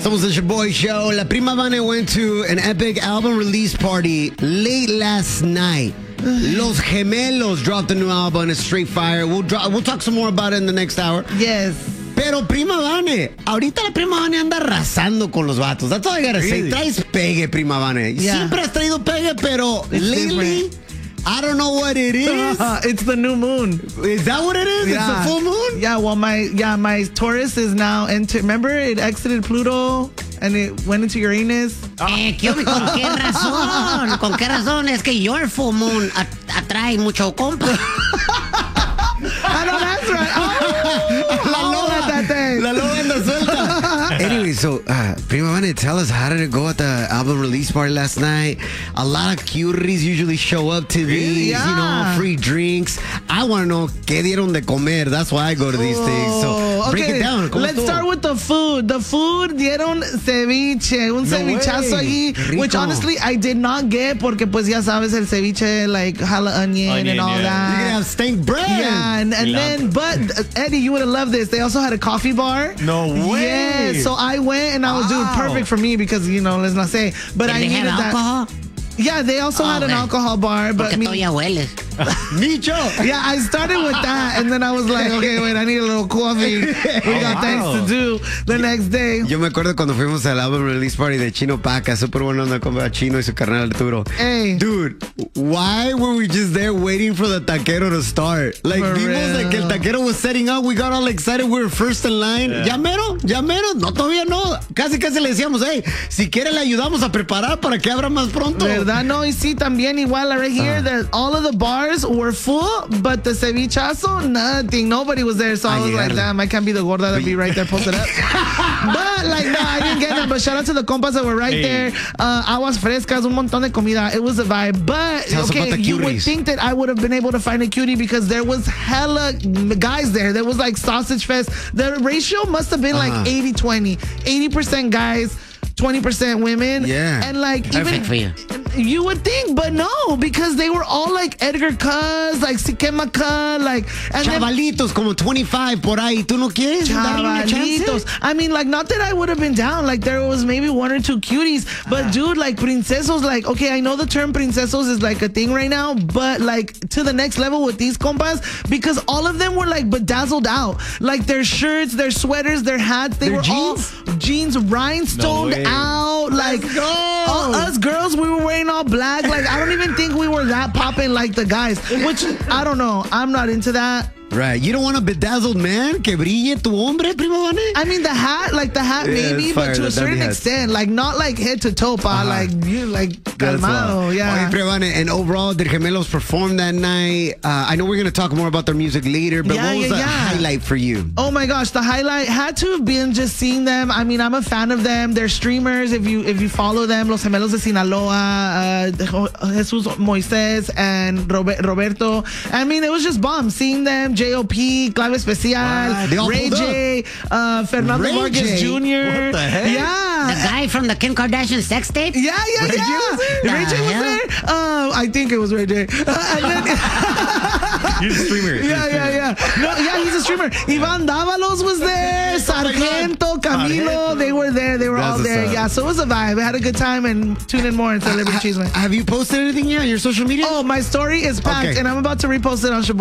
Somos the Shaboy Show. La Prima Vane went to an epic album release party late last night. Los Gemelos dropped a new album. It's straight fire. We'll talk some more about it in the next hour. Yes. Pero Prima Vane, ahorita la Prima Vane anda arrasando con los vatos. That's all I gotta say. Traes pegue, Prima Vane. Yeah. Siempre has traído pegue, pero lately, I don't know what it is. It's the new moon. Is that what it is? Yeah. It's the full moon? Yeah, well, my Taurus is now remember it exited Pluto and it went into Uranus? ¿Con qué razón? ¿Con qué razón? Es que your full moon atrae mucho compa. I know that's right. Oh, La loba, that thing. La loba anda suelta. Anyway, so Prima Vane, tell us, how did it go at the album release party last night? A lot of cuties usually show up to these, free drinks. I want to know qué dieron de comer. That's why I go to these things. So break it down. Let's start with the food. The food dieron ceviche, un cevichazo allí, which honestly I did not get porque pues ya sabes el ceviche like jala onion and all that. You're gonna have stank bread. Yeah, and then, but Eddie, you would have loved this. They also had a coffee bar. No way. Yeah, so I went and I was doing perfect for me because, let's not say. But I needed that. Alcohol? Yeah, they also had an alcohol bar. But Porque tú ya hueles. Micho. Yeah, I started with that, and then I was like, okay, wait, I need a little coffee. We got things to do the next day. Yo me acuerdo cuando fuimos al album release party de Chino Paca. Súper bueno onda con Chino y su carnal Arturo. Hey. Dude, why were we just there waiting for the taquero to start? Like, vimos like el taquero was setting up. We got all excited. We were first in line. Yeah. ¿Ya mero? No, todavía no. Casi le decíamos, hey, si quiere le ayudamos a preparar para que abra más pronto. ¿Verdad? No, y sí, también igual right here that all of the bars were full, but the cevichazo, nothing. Nobody was there, so I was like, damn, I can't be the gorda that be right there posted up. But like, no, I didn't get it. But shout out to the compas that were right there. Aguas frescas, un montón de comida. It was a vibe. But okay, you would think that I would have been able to find a cutie because there was hella guys there. There was like sausage fest. The ratio must have been like 80-20. 80% guys, 20% women. Yeah. And like Perfect for you. You would think, but no, because they were all like Edgar Cuz, like Siquema Cuz, like and Chavalitos como 25 por ahí. ¿Tú no quieres darle una chance? Chavalitos. I mean, like, not that I would have been down. Like, there was maybe one or two cuties. But, dude, like, princesos, like, okay, I know the term princesos is, like, a thing right now. But, like, to the next level with these compas, because all of them were, like, bedazzled out. Like, their shirts, their sweaters, their hats, they were jeans? all jeans rhinestoned out. Like, us girls, we were wearing all black. Like, I don't even think we were that popping like the guys. Which, I don't know. I'm not into that. Right. You don't want a bedazzled man que brille tu hombre, Prima Vane? I mean, the hat maybe, but to a certain extent. Like, not like head to toe, like, you like, calmado, yeah. Okay, Prima Vane, and overall, did Gemelos perform that night? I know we're going to talk more about their music later, but what was the highlight for you? Oh my gosh, the highlight had to have been just seeing them. I mean, I'm a fan of them. They're streamers. If you follow them, Los Gemelos de Sinaloa, Jesus Moises, and Roberto. I mean, it was just bomb seeing them. J.O.P., Clave Especial, Ray J, Fernando Ray Vargas J. Jr. What the heck? Yeah. The guy from the Kim Kardashian sex tape? Yeah. Ray J was there? Ray J was there? I think it was Ray J. And then, He's a streamer. Yeah. No, yeah, he's a streamer. Ivan Davalos was there. Sargento, Camilo, they were there. They were all there. Yeah, so it was a vibe. I had a good time, and tune in more in Celebrity Cheeseman. Have you posted anything yet on your social media? Oh, my story is packed, and I'm about to repost it on Shaboy.